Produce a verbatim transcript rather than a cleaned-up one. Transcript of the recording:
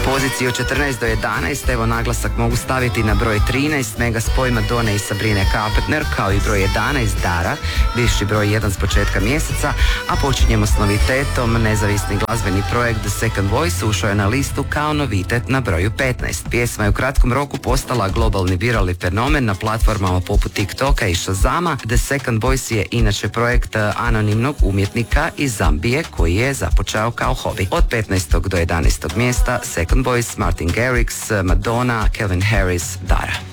Poziciju od četrnaest do jedanaest, evo naglasak mogu staviti na broj trinaest, Megaspoj Madone i Sabrine Carpenter, kao i broj jedanaest Dara, bivši broj jedan s početka mjeseca, a počinjemo s novitetom. Nezavisni glazbeni projekt The Second Voice ušao je na listu kao novitet na broju petnaest. Pjesma je u kratkom roku postala globalni viralni fenomen na platformama poput TikToka i Shazama. The Second Voice je inače projekt anonimnog umjetnika iz Zambije koji je započeo kao hobi. Od petnaestog do jedanaestog mjesta Second Voice, Martin Garrix, Madonna, Calvin Harris, Dara.